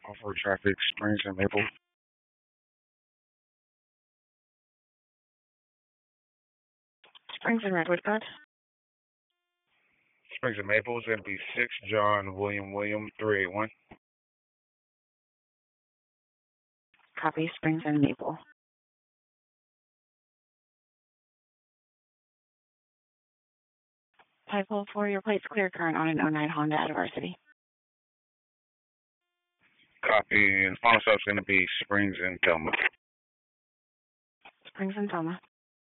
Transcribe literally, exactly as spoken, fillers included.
Off-road traffic, Springs and Maple. Springs and Redwood, good. Springs and Maple is going to be six John William William three eight one. Copy, Springs and Maple. five oh four, your plate's clear current on an oh nine Honda Adversity. Copy, and final stop's going to be Springs and Thelma. Springs and Thelma.